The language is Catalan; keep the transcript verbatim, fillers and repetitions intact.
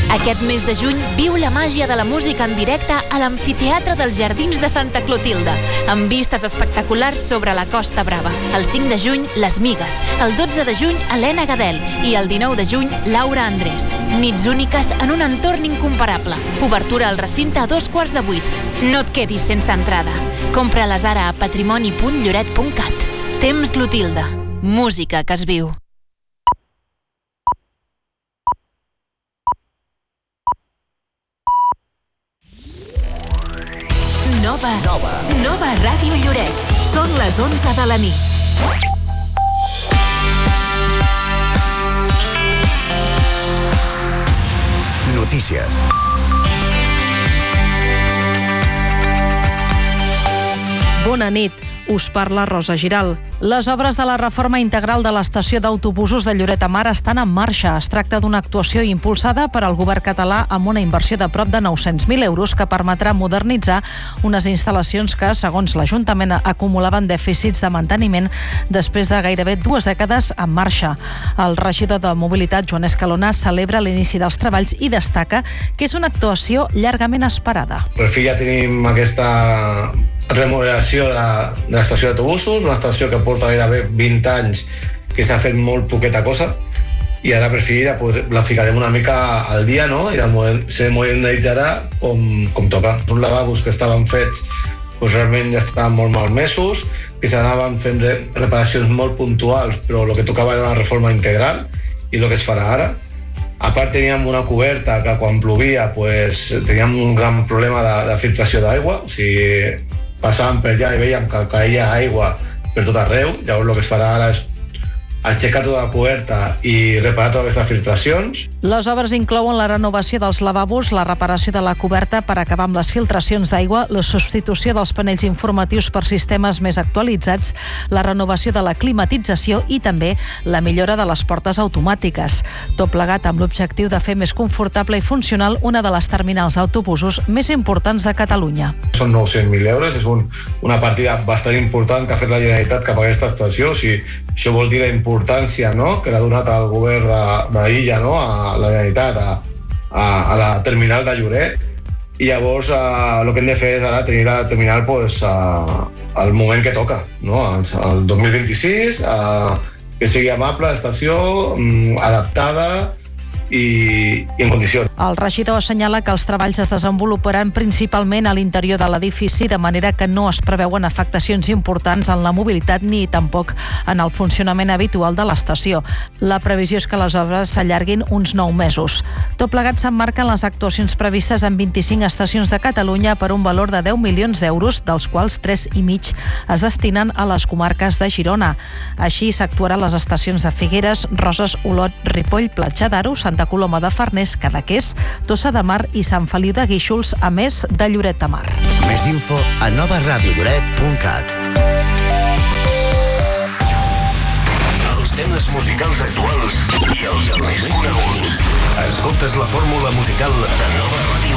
Aquest mes de juny viu la màgia de la música en directe a l'Amfiteatre dels Jardins de Santa Clotilde, amb vistes espectaculars sobre la Costa Brava. El cinc de juny, Les Migues. El dotze de juny, Helena Gadel. I el dinou de juny, Laura Andrés. Nits úniques en un entorn incomparable. Obertura al recinte a dos quarts de vuit. No et quedis sense entrada. Compra-les ara a patrimoni punt lloret punt cat. Temps Clotilde. Música que es viu. Nova. Nova. Nova Ràdio Lloret. Són les onze de la nit. Notícies. Bona nit. Us parla Rosa Giral. Les obres de la reforma integral de l'estació d'autobusos de Lloret de Mar estan en marxa. Es tracta d'una actuació impulsada per al govern català amb una inversió de prop de nou-cents mil euros que permetrà modernitzar unes instal·lacions que, segons l'Ajuntament, acumulaven dèficits de manteniment després de gairebé dues dècades en marxa. El regidor de Mobilitat, Joan Escalona, celebra l'inici dels treballs i destaca que és una actuació llargament esperada. Per fi ja tenim aquesta remodelació de la, de l'estació d'autobusos, una estació que porta gairebé vint anys que s'ha fet molt poqueta cosa i ara per fi la, la ficarem una mica al dia, no? I la moder, se modernitzarà com, com toca. Uns lavabos que estaven fets doncs realment ja estaven molt malmesos, que s'anaven fent reparacions molt puntuals, però el que tocava era una reforma integral i el que es farà ara. A part teníem una coberta que quan plovia pues, teníem un gran problema de, de filtració d'aigua, o sigui, passàvem per allà i veiem que caia aigua per tot arreu. Llavors el que es farà ara és aixecar tota la coberta i reparar totes aquestes filtracions. Les obres inclouen la renovació dels lavabos, la reparació de la coberta per acabar amb les filtracions d'aigua, la substitució dels panells informatius per sistemes més actualitzats, la renovació de la climatització i també la millora de les portes automàtiques. Tot plegat amb l'objectiu de fer més confortable i funcional una de les terminals d'autobusos més importants de Catalunya. Són nou-cents mil euros, és un, una partida bastant important que ha fet la Generalitat cap a aquesta estació. O sigui, això vol dir la importància, no?, que l'ha donat al govern d'Illa, no?, a la Generalitat, a, a, a la terminal de Lloret, i llavors eh, el que hem de fer és ara tenir la terminal pues, a, al moment que toca, no?, al dos mil vint-i-sis, a, que sigui amable l'estació, adaptada i, i en condicions. El regidor assenyala que els treballs es desenvoluparan principalment a l'interior de l'edifici, de manera que no es preveuen afectacions importants en la mobilitat ni tampoc en el funcionament habitual de l'estació. La previsió és que les obres s'allarguin uns nou mesos. Tot plegat s'emmarquen les actuacions previstes en vint-i-cinc estacions de Catalunya per un valor de deu milions d'euros, dels quals tres i mig es destinen a les comarques de Girona. Així s'actuarà a les estacions de Figueres, Roses, Olot, Ripoll, Platja d'Aro, Santa Coloma de Farners, Cadaqués, Tossa de Mar i Sant Feliu de Guíxols, a més de Lloret de Mar. Més info a nova ràdio lloret punt cat. Els temes musicals actuals i els més coneguts. Escoltes la fórmula musical de Nova Ràdio